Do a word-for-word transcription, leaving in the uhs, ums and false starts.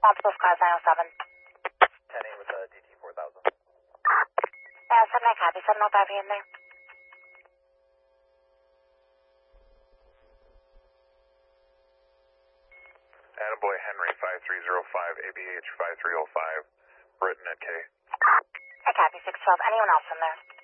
Multiple Skies nine oh seven. ten eight with uh, D T four thousand. Yeah, seven nine copy. seven oh five in there. Attaboy Henry five three zero five, A B H five three oh five, Britain at K. I copy. six twelve. Anyone else in there?